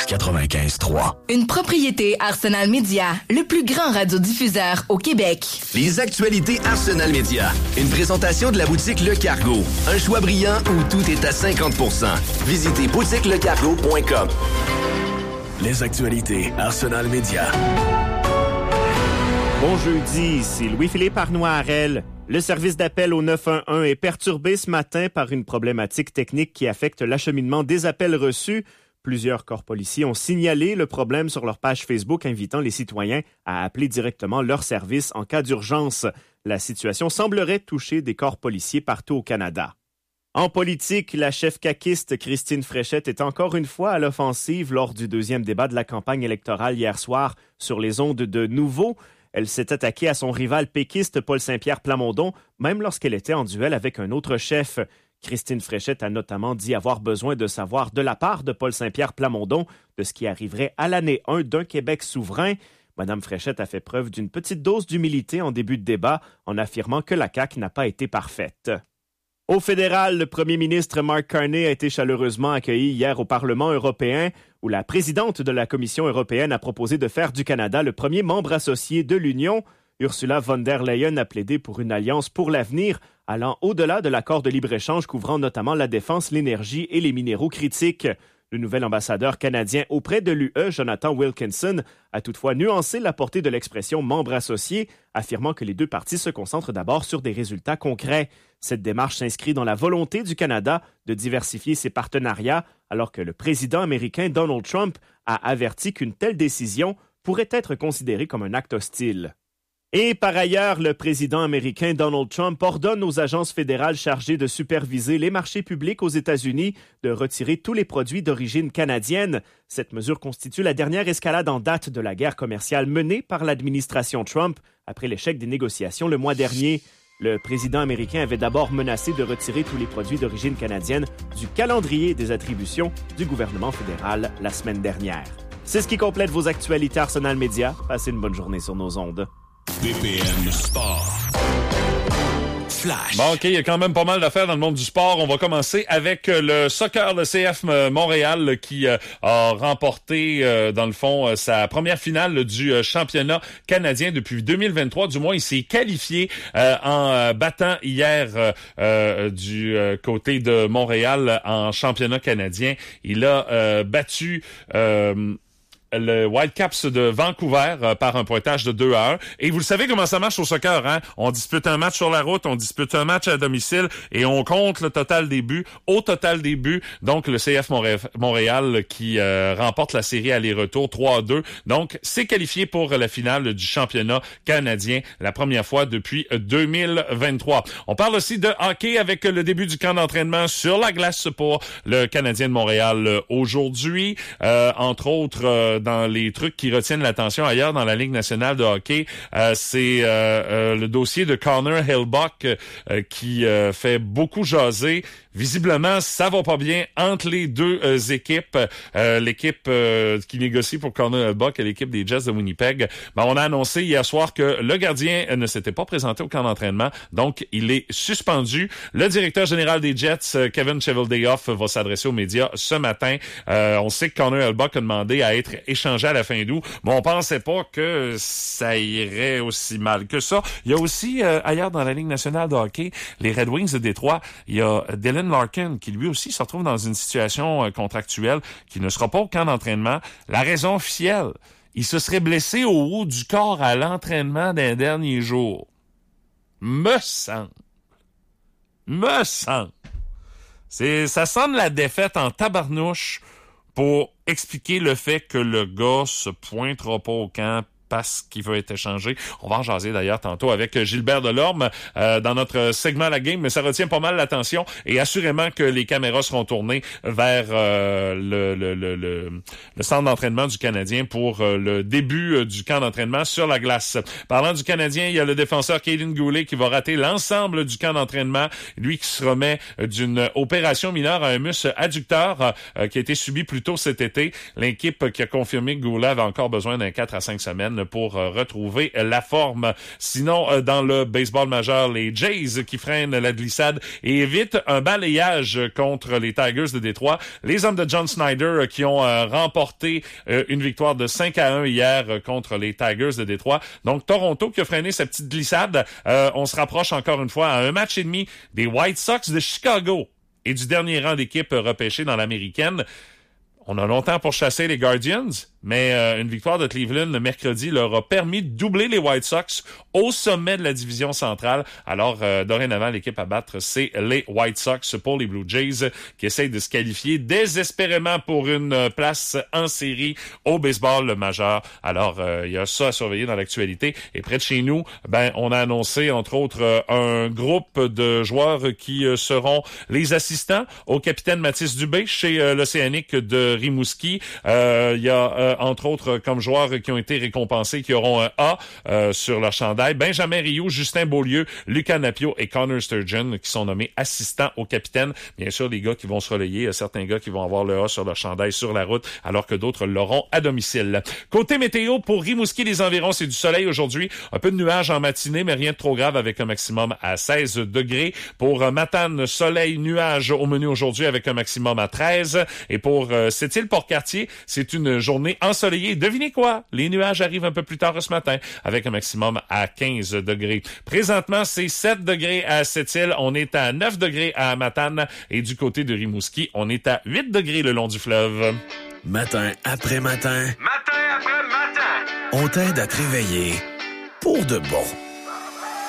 95.3. Une propriété Arsenal Média, le plus grand radiodiffuseur au Québec. Les actualités Arsenal Média. Une présentation de la boutique Le Cargo. Un choix brillant où tout est à 50%. Visitez boutiquelecargo.com. Les actualités Arsenal Média. Bon jeudi, c'est Louis-Philippe Arnois-Harel. Le service d'appel au 911 est perturbé ce matin par une problématique technique qui affecte l'acheminement des appels reçus. Plusieurs corps policiers ont signalé le problème sur leur page Facebook, invitant les citoyens à appeler directement leur service en cas d'urgence. La situation semblerait toucher des corps policiers partout au Canada. En politique, la chef caquiste Christine Fréchette est encore une fois à l'offensive lors du deuxième débat de la campagne électorale hier soir sur les ondes de Nouveau. Elle s'est attaquée à son rival péquiste Paul Saint-Pierre Plamondon, même lorsqu'elle était en duel avec un autre chef. Christine Fréchette a notamment dit avoir besoin de savoir de la part de Paul Saint-Pierre Plamondon de ce qui arriverait à l'année 1 d'un Québec souverain. Mme Fréchette a fait preuve d'une petite dose d'humilité en début de débat en affirmant que la CAQ n'a pas été parfaite. Au fédéral, le premier ministre Mark Carney a été chaleureusement accueilli hier au Parlement européen, où la présidente de la Commission européenne a proposé de faire du Canada le premier membre associé de l'Union. Ursula von der Leyen a plaidé pour une alliance pour l'avenir, allant au-delà de l'accord de libre-échange couvrant notamment la défense, l'énergie et les minéraux critiques. Le nouvel ambassadeur canadien auprès de l'UE, Jonathan Wilkinson, a toutefois nuancé la portée de l'expression « membre associé », affirmant que les deux parties se concentrent d'abord sur des résultats concrets. Cette démarche s'inscrit dans la volonté du Canada de diversifier ses partenariats, alors que le président américain Donald Trump a averti qu'une telle décision pourrait être considérée comme un acte hostile. Et par ailleurs, le président américain Donald Trump ordonne aux agences fédérales chargées de superviser les marchés publics aux États-Unis de retirer tous les produits d'origine canadienne. Cette mesure constitue la dernière escalade en date de la guerre commerciale menée par l'administration Trump après l'échec des négociations le mois dernier. Le président américain avait d'abord menacé de retirer tous les produits d'origine canadienne du calendrier des attributions du gouvernement fédéral la semaine dernière. C'est ce qui complète vos actualités Arsenal Média. Passez une bonne journée sur nos ondes. BPM Sport. Flash. Bon, OK, il y a quand même pas mal d'affaires dans le monde du sport. On va commencer avec le soccer, le CF Montréal qui a remporté, dans le fond, sa première finale du championnat canadien depuis 2023. Du moins, il s'est qualifié en battant hier du côté de Montréal en championnat canadien. Il a battu... le Whitecaps de Vancouver par un pointage de 2-1. Et vous le savez comment ça marche au soccer, hein? On dispute un match sur la route, on dispute un match à domicile et on compte le total des buts. Au total des buts, donc le CF Montréal qui remporte la série aller-retour 3-2. Donc, c'est qualifié pour la finale du championnat canadien, la première fois depuis 2023. On parle aussi de hockey avec le début du camp d'entraînement sur la glace pour le Canadien de Montréal aujourd'hui. Entre autres, dans les trucs qui retiennent l'attention ailleurs dans la Ligue nationale de hockey, c'est le dossier de Connor Hellebuyck qui fait beaucoup jaser. Visiblement, ça va pas bien entre les deux équipes. L'équipe qui négocie pour Connor Hellebuyck et l'équipe des Jets de Winnipeg. On a annoncé hier soir que le gardien ne s'était pas présenté au camp d'entraînement, donc il est suspendu. Le directeur général des Jets, Kevin Cheveldayoff, va s'adresser aux médias ce matin. On sait que Connor Hellebuyck a demandé à être échangé à la fin d'août, mais on pensait pas que ça irait aussi mal que ça. Il y a aussi, ailleurs dans la Ligue nationale de hockey, les Red Wings de Détroit, il y a Dylan Larkin qui lui aussi se retrouve dans une situation contractuelle qui ne sera pas au camp d'entraînement. La raison officielle, il se serait blessé au haut du corps à l'entraînement des derniers jours. Me semble. Ça sonne la défaite en tabarnouche pour expliquer le fait que le gars se pointera pas au camp parce qu'il veut être échangé. On va en jaser d'ailleurs tantôt avec Gilbert Delorme dans notre segment La Game, mais ça retient pas mal l'attention et assurément que les caméras seront tournées vers le centre d'entraînement du Canadien pour le début du camp d'entraînement sur la glace. Parlant du Canadien, il y a le défenseur Kaden Goulet qui va rater l'ensemble du camp d'entraînement. Lui qui se remet d'une opération mineure à un muscle adducteur qui a été subi plus tôt cet été. L'équipe qui a confirmé que Goulet avait encore besoin d'un 4 à 5 semaines pour retrouver la forme. Sinon, dans le baseball majeur, les Jays qui freinent la glissade et évitent un balayage contre les Tigers de Détroit. Les hommes de John Snyder qui ont remporté une victoire de 5-1 hier contre les Tigers de Détroit. Donc, Toronto qui a freiné sa petite glissade. On se rapproche encore une fois à un match et demi des White Sox de Chicago et du dernier rang d'équipe repêchée dans l'américaine. On a longtemps pourchassé les Guardians, mais une victoire de Cleveland le mercredi leur a permis de doubler les White Sox au sommet de la division centrale. Alors, dorénavant, l'équipe à battre, c'est les White Sox pour les Blue Jays qui essayent de se qualifier désespérément pour une place en série au baseball majeur. Alors, il y a ça à surveiller dans l'actualité. Et près de chez nous, on a annoncé, entre autres, un groupe de joueurs qui seront les assistants au capitaine Mathis Dubé chez l'Océanique de Rimouski. Il y a entre autres comme joueurs qui ont été récompensés, qui auront un A sur leur chandail. Benjamin Rioux, Justin Beaulieu, Lucas Napio et Connor Sturgeon qui sont nommés assistants au capitaine. Bien sûr, les gars qui vont se relayer, certains gars qui vont avoir le A sur leur chandail sur la route, alors que d'autres l'auront à domicile. Côté météo, pour Rimouski, les environs, c'est du soleil aujourd'hui. Un peu de nuages en matinée, mais rien de trop grave avec un maximum à 16 degrés. Pour Matane, soleil, nuages au menu aujourd'hui avec un maximum à 13. Et pour Sept-Îles-Port-Cartier, c'est une journée ensoleillée. Devinez quoi? Les nuages arrivent un peu plus tard ce matin avec un maximum à 15 degrés. Présentement, c'est 7 degrés à Sept-Îles. On est à 9 degrés à Matane. Et du côté de Rimouski, on est à 8 degrés le long du fleuve. Matin après matin. Matin après matin. On t'aide à te réveiller pour de bon.